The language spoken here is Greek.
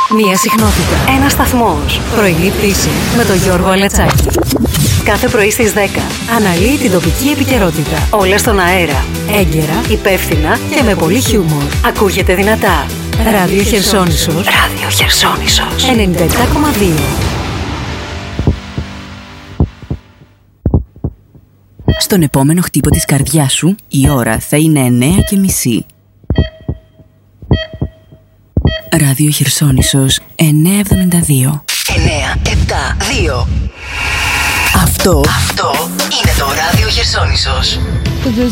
Μία συχνότητα. Ένας σταθμός. Πρωινή πτήση με τον Γιώργο Αλετσάκη. Κάθε πρωί στις 10 αναλύει την τοπική επικαιρότητα. Όλα στον αέρα. Έγκαιρα, υπεύθυνα και με πολύ χιούμορ. Ακούγεται δυνατά. Ράδιο Χερσόνησος. Ράδιο Χερσόνησος. 97,2. Στον επόμενο χτύπο της καρδιάς σου, η ώρα θα είναι 9:30. Ράδιο Χερσόνησος 972. 972. Αυτό είναι το Ράδιο Χερσόνησος.